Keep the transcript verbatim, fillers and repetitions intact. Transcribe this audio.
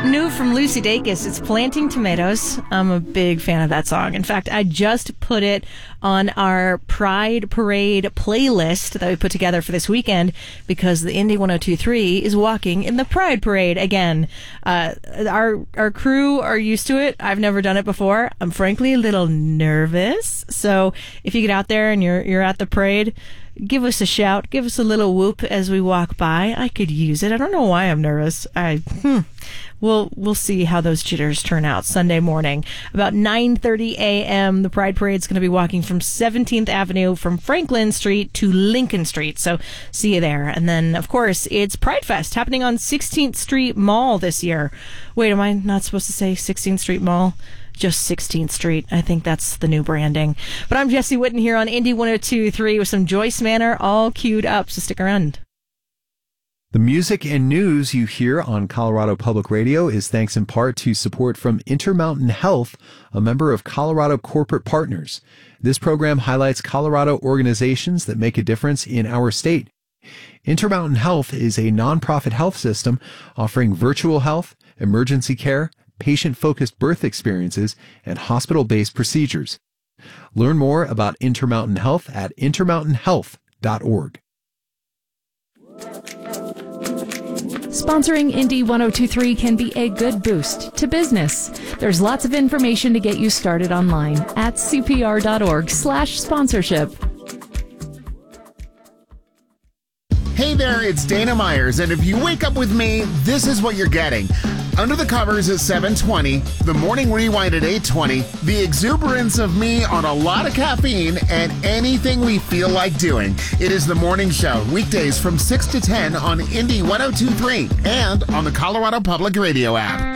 New from Lucy Dacus, it's Planting Tomatoes. I'm a big fan of that song. In fact, I just put it on our Pride Parade playlist that we put together for this weekend because the Indy one oh two point three is walking in the Pride Parade again. Uh, our our crew are used to it. I've never done it before. I'm frankly a little nervous. So if you get out there and you're you're at the parade, give us a shout. Give us a little whoop as we walk by. I could use it. I don't know why I'm nervous. I hmm. We'll we'll see how those jitters turn out Sunday morning. About nine thirty a.m., the Pride Parade is going to be walking from seventeenth Avenue from Franklin Street to Lincoln Street. So see you there. And then, of course, it's Pride Fest happening on sixteenth Street Mall this year. Wait, am I not supposed to say sixteenth Street Mall? Just sixteenth Street. I think that's the new branding. But I'm Jesse Witten here on Indy one oh two point three with some Joyce Manor all queued up, so stick around. The music and news you hear on Colorado Public Radio is thanks in part to support from Intermountain Health, a member of Colorado Corporate Partners. This program highlights Colorado organizations that make a difference in our state. Intermountain Health is a nonprofit health system offering virtual health, emergency care, patient-focused birth experiences, and hospital-based procedures. Learn more about Intermountain Health at intermountain health dot org. Sponsoring Indy one oh two point three can be a good boost to business. There's lots of information to get you started online at c p r dot org slash sponsorship. Hey there, it's Dana Myers, and if you wake up with me, this is what you're getting. Under the Covers at seven twenty, the Morning Rewind at eight twenty, the exuberance of me on a lot of caffeine, and anything we feel like doing. It is the morning show, weekdays from six to ten on Indy one oh two point three and on the Colorado Public Radio app.